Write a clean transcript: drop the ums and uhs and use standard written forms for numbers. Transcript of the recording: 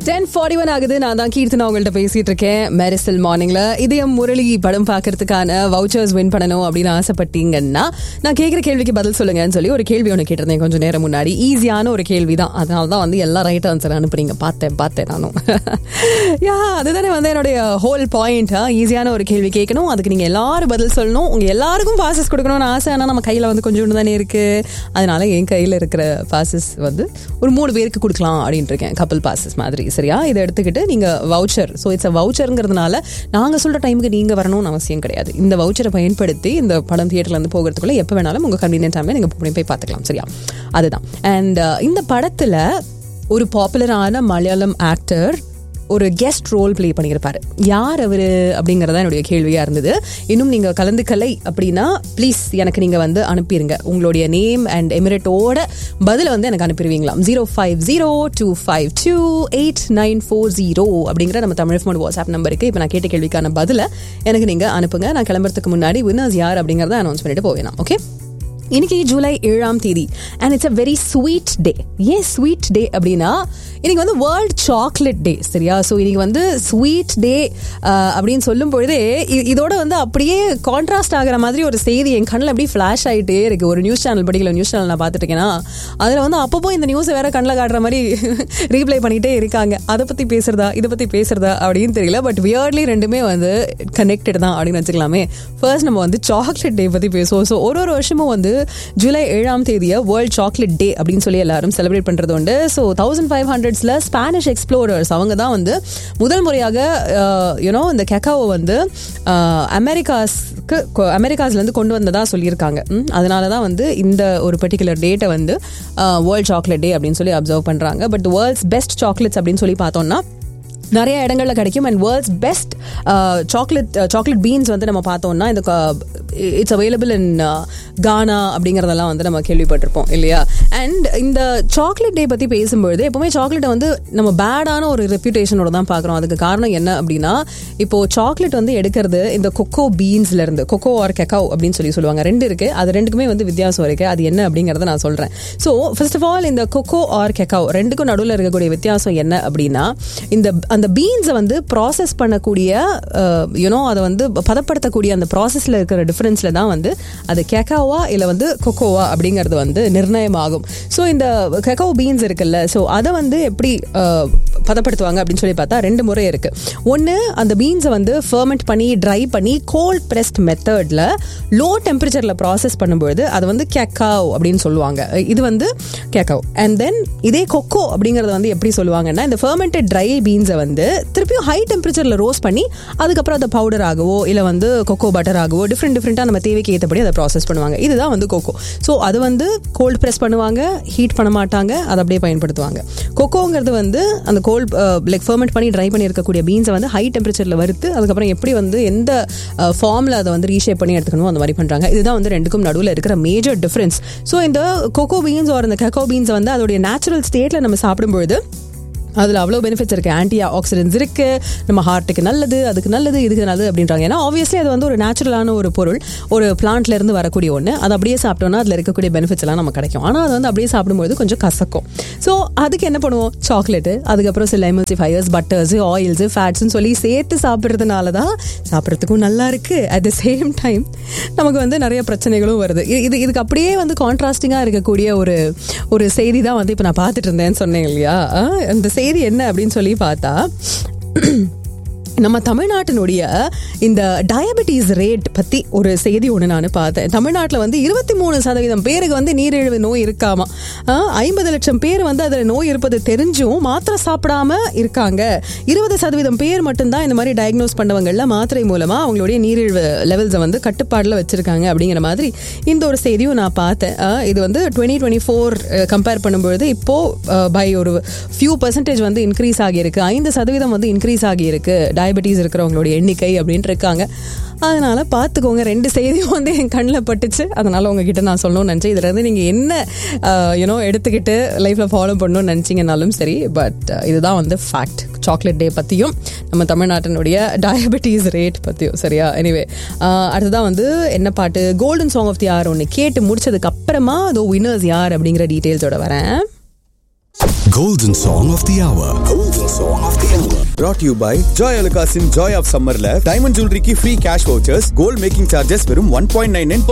10:41 ஆகுது. நான் தான் கீர்த்தனா உங்கள்கிட்ட பேசிட்டு இருக்கேன். மெரிசல் மார்னிங்ல இதயம் முரளி படம் பார்க்கறதுக்கான வவுச்சர்ஸ் வின் பண்ணணும் அப்படின்னு ஆசைப்பட்டீங்கன்னா நான் கேட்குற கேள்விக்கு பதில் சொல்லுங்கன்னு சொல்லி ஒரு கேள்வி ஒன்று கேட்டிருந்தேன் கொஞ்சம் நேரம் முன்னாடி. ஈஸியான ஒரு கேள்வி தான், அதனால தான் வந்து எல்லா ரைட் ஆன்சர் அனுப்புறீங்க. பார்த்தேன் நானும். அதுதானே வந்து என்னுடைய ஹோல் பாயிண்ட். ஈஸியான ஒரு கேள்வி கேட்கணும், அதுக்கு நீங்கள் எல்லாரும் பதில் சொல்லணும், உங்கள் எல்லாருக்கும் பாசஸ் கொடுக்கணும்னு ஆசை. ஆனால் நம்ம கையில் வந்து கொஞ்சோண்டு தானே இருக்கு. அதனால என் கையில் இருக்கிற பாசஸ் வந்து ஒரு 3 பேருக்கு கொடுக்கலாம் அப்படின்ட்டு இருக்கேன், கப்பல் பாசஸ் மாதிரி. சரியா? இதை எடுத்துக்கிட்டு நீங்க வவுச்சர், ஸோ இட்ஸ் அ வவுச்சருங்கிறதுனால நாங்க சொல்ற டைமுக்கு நீங்க வரணும்னு அவசியம் கிடையாது. இந்த வவுச்சரை பயன்படுத்தி இந்த படம் தியேட்டர்ல இருந்து போகிறதுக்குள்ள எப்ப வேணாலும் உங்க கன்வீனியன்ட் டைம்ல நீங்க போய் பார்த்துக்கலாம். சரியா? அதுதான். அண்ட் இந்த படத்துல ஒரு பாப்புலரான மலையாளம் ஆக்டர் ஒரு கெஸ்ட் ரோல் பிளே பண்ணியிருப்பாரு. யார் அவரு அப்படிங்கறத என்னுடைய கேள்வியா இருந்தது. இன்னும் நீங்க கலந்துக்கலை அப்படின்னா ப்ளீஸ் எனக்கு நீங்க வந்து அனுப்பிடுங்க. உங்களுடைய நேம் அண்ட் எமிரேட்டோட பதில வந்து எனக்கு அனுப்பிடுவீங்களா? 0502528940 அப்படிங்கிற நம்ம தமிழ் ஃபோன் வாட்ஸ்அப் நம்பருக்கு இப்போ நான் கேட்ட கேள்விக்கான பதில எனக்கு நீங்க அனுப்புங்க. நான் கிளம்புறதுக்கு முன்னாடி வின்னர்ஸ் யார் அப்படிங்கறத அனௌன்ஸ் பண்ணிட்டு போவேலாம். ஓகே? இன்னைக்கு ஜூலை 7ஆம் தேதி and it's a very sweet டே. ஏன் ஸ்வீட் டே அப்படின்னா இன்னைக்கு வந்து வேர்ல்ட் சாக்லேட் டே. சரியா? ஸோ இன்னைக்கு வந்து ஸ்வீட் டே அப்படின்னு சொல்லும் பொழுதே இதோட வந்து அப்படியே கான்ட்ராஸ்ட் ஆகிற மாதிரி ஒரு செய்தி என் கண்ணில் அப்படியே ஃப்ளாஷ் ஆகிட்டே இருக்கு. ஒரு நியூஸ் சேனல் படிக்கல, நியூஸ் சேனல் நான் பார்த்துட்டு இருக்கேன்னா அதில் வந்து அப்பப்போ இந்த நியூஸை வேற கண்ணில் காட்டுற மாதிரி ரீப்ளை பண்ணிட்டே இருக்காங்க. அதை பற்றி பேசுறதா இதை பற்றி பேசுறதா அப்படின்னு தெரியல. பட் வியர்ட்லி ரெண்டுமே வந்து கனெக்டட் தான் அப்படின்னு வச்சுக்கலாமே. ஃபர்ஸ்ட் நம்ம வந்து சாக்லேட் டே பற்றி பேசுவோம். ஸோ ஒரு வருஷமும் வந்து ஜூலை 7ஆம் தேதியை வேர்ல்ட் சாக்லேட் டே அப்படின்னு சொல்லி எல்லாரும் செலிப்ரேட் பண்றது உண்டு. ஸோ 1500ஸ்ல ஸ்பானிஷ் எக்ஸ்ப்ளோரர்ஸ் அவங்க தான் வந்து முதல் முறையாக இந்த கெக்காவை வந்து அமெரிக்காஸ்ல இருந்து கொண்டு வந்ததா சொல்லியிருக்காங்க. அதனால தான் வந்து இந்த ஒரு பர்டிகுலர் டேட்டை வந்து வேர்ல்ட் சாக்லேட் டே அப்படின்னு சொல்லி அப்சர்வ் பண்றாங்க. பட் வேர்ல்ட்ஸ் பெஸ்ட் சாக்லேட்ஸ் அப்படின்னு சொல்லி பார்த்தோம்னா நிறைய இடங்கள்ல கிடைக்கும். And world's best chocolate beans வந்து நம்ம பார்த்தோம்னா இந்த இட்ஸ் அவைலபிள் இன் கானா அப்படிங்கறதெல்லாம் வந்து நம்ம கேள்விப்பட்டிருப்போம் இல்லையா? அண்ட் இந்த சாக்லேட் டே பத்தி பேசும்பொழுது எப்பவுமே சாக்லேட்டை வந்து நம்ம பேடான ஒரு ரெப்யூட்டேஷனோட தான் பாக்குறோம். அதுக்கு காரணம் என்ன அப்படின்னா, இப்போ சாக்லேட் வந்து எடுக்கிறது இந்த கொக்கோ பீன்ஸ்ல இருந்து, கொக்கோ ஆர் கெக்காவ் அப்படின்னு சொல்லுவாங்க. ரெண்டு இருக்கு, அது ரெண்டுக்குமே வந்து வித்தியாசம் இருக்கு. அது என்ன அப்படிங்கறத நான் சொல்றேன். ஸோ ஃபர்ஸ்ட் ஆஃப் ஆல் இந்த கொக்கோ ஆர் கெக்காவ் ரெண்டுக்கும் நடுவில் இருக்கக்கூடிய வித்தியாசம் என்ன அப்படின்னா, அந்த பீன்ஸை வந்து ப்ராசஸ் பண்ணக்கூடிய அதை வந்து பதப்படுத்தக்கூடிய அந்த ப்ராசஸ்ல இருக்கிற டிஃபரன்ஸ்ல தான் வந்து அது கெக்காவா இல்லை வந்து கொக்கோவா அப்படிங்கிறது வந்து நிர்ணயமாகும். ஸோ இந்த கெக்காவ் பீன்ஸ் இருக்குல்ல, ஸோ அதை வந்து எப்படி பதப்படுத்துவாங்க அப்படின்னு சொல்லி பார்த்தா 2 முறை இருக்கு. ஒன்று, அந்த பீன்ஸை வந்து ஃபர்மெண்ட் பண்ணி ட்ரை பண்ணி கோல்ட் ப்ரெஸ்ட் மெத்தட்ல லோ டெம்பரேச்சர்ல ப்ராசஸ் பண்ணும்பொழுது அது வந்து கெக்காவ் அப்படின்னு சொல்லுவாங்க. இது வந்து கெக்காவ். அண்ட் தென் இதே கொக்கோ அப்படிங்கறத வந்து எப்படி சொல்லுவாங்கன்னா, இந்த ஃபர்மெண்டட் ட்ரை பீன்ஸை வந்து திருப்பியும் ஹை டெம்பரேச்சர்ல ரோஸ்ட் பண்ணி அதுக்கப்புறம் அதை பவுடர் ஆகவோ இல்லை வந்து கொக்கோ பட்டர் ஆகவோ டிஃப்ரெண்டாக நம்ம தேவைக்கு ஏற்றபடி அதை ப்ராசஸ் பண்ணுவாங்க. இதுதான் வந்து கொக்கோ. ஸோ அது வந்து கோல்ட் ப்ரெஸ் பண்ணுவாங்க, ஹீட் பண்ண மாட்டாங்க, அதை அப்படியே பயன்படுத்துவாங்க. கொக்கோங்கிறது வந்து அந்த கோல்ட் லைக் ஃபர்மெண்ட் பண்ணி ட்ரை பண்ணி இருக்கக்கூடிய பீன்ஸை வந்து ஹை டெம்பரேச்சர்ல வறுத்து அதுக்கப்புறம் எப்படி வந்து எந்த ஃபார்ம்ல அதை வந்து ரீஷேப் பண்ணி எடுத்துக்கணும் அந்த மாதிரி பண்றாங்க. இதுதான் வந்து ரெண்டுக்கும் நடுவில் இருக்கிற மேஜர் டிஃபரன்ஸ். ஸோ இந்த கொக்கோ பீன்ஸ் ஒரு இந்த கெக்கோ பீன்ஸ் வந்து அதோடைய நேச்சுரல் ஸ்டேட்ல நம்ம சாப்பிடும்பொழுது அதில் அவ்வளோ பெனிஃபிட்ஸ் இருக்குது. ஆன்டி ஆக்சிடென்ட்ஸ் இருக்குது, நம்ம ஹார்ட்டுக்கு நல்லது, அதுக்கு நல்லது, இதுக்கு நல்லது அப்படின்றாங்க. ஏன்னா ஆப்வியஸ்லி அது வந்து ஒரு நேச்சுரலான ஒரு பொருள், ஒரு பிளான்ட்ல இருந்து வரக்கூடிய ஒன்று. அது அப்படியே சாப்பிட்டோம்னா அதில் இருக்கக்கூடிய பெனிஃபிட்ஸ் எல்லாம் நமக்கு கிடைக்கும். ஆனால் அது வந்து அப்படியே சாப்பிடும்போது கொஞ்சம் கசக்கும். ஸோ அதுக்கு என்ன பண்ணுவோம்? சாக்லேட்டு, அதுக்கப்புறம் சில எமல்சிஃபயர்ஸ், பட்டர்ஸ், ஆயில்ஸ், ஃபேட்ஸ்ன்னு சொல்லி சேர்த்து சாப்பிட்றதுனால தான் சாப்பிட்றதுக்கும் நல்லா இருக்கு. அட் த சேம் டைம் நமக்கு வந்து நிறைய பிரச்சனைகளும் வருது. இதுக்கு அப்படியே வந்து கான்ட்ராஸ்டிங்காக இருக்கக்கூடிய ஒரு செய்தி தான் வந்து இப்போ நான் பார்த்துட்டு இருந்தேன்னு சொன்னேன் இல்லையா? அந்த செய்தி என்ன அப்படின்னு சொல்லி பார்த்தா, நம்ம தமிழ்நாட்டினுடைய இந்த டயபெட்டிஸ் ரேட் பத்தி ஒரு செய்தி ஒன்று நான் பார்த்தேன். தமிழ்நாட்டில் வந்து 23% பேருக்கு வந்து நீரிழிவு நோய் இருக்காமா. 50 லட்சம் பேர் வந்து அதில் நோய் இருப்பது தெரிஞ்சும் மாத்திரை சாப்பிடாம இருக்காங்க. 20% பேர் மட்டும்தான் இந்த மாதிரி டயக்னோஸ் பண்ணவங்கள்ல மாத்திரை மூலமா அவங்களுடைய நீரிழிவு லெவல்ஸை வந்து கட்டுப்பாடுல வச்சிருக்காங்க அப்படிங்கிற மாதிரி இந்த ஒரு செய்தியும் நான் பார்த்தேன். இது வந்து 2024 கம்பேர் பண்ணும்பொழுது இப்போ பை ஒரு ஃபியூ பர்சன்டேஜ் வந்து இன்க்ரீஸ் ஆகியிருக்கு. 5% வந்து இன்க்ரீஸ் ஆகியிருக்கு டயபெட்டிஸ் இருக்கிறவங்களுடைய எண்ணிக்கை அப்படின்னு இருக்காங்க. அதனால பார்த்துக்கோங்க. 2 செய்தியும் வந்து என் கண்ணில் பட்டுச்சு. அதனால உங்ககிட்ட நான் சொல்லணும்னு நினச்சேன். இதுல இருந்து நீங்கள் என்ன எடுத்துக்கிட்டு லைஃப்ல ஃபாலோ பண்ணணும்னு நினச்சிங்கனாலும் சரி. பட் இதுதான் வந்து ஃபேக்ட். சாக்லேட் டே பற்றியும் நம்ம தமிழ்நாட்டினுடைய டயபெட்டிஸ் ரேட் பற்றியும். சரியா? எனிவே அடுத்ததான் வந்து என்ன பாட்டு, golden song of they are ஒன்று கேட்டு முடிச்சதுக்கு அப்புறமா அதோ வின்னர்ஸ் யார் அப்படிங்கிற டீட்டெயில்ஸோட வரேன். Golden Song of the Hour. Golden Song brought to you by Joy Alukasin Joy of Summerல diamond ஜுவல்லரிக்கு free cash vouchers, gold making charges வெறும் 1.99%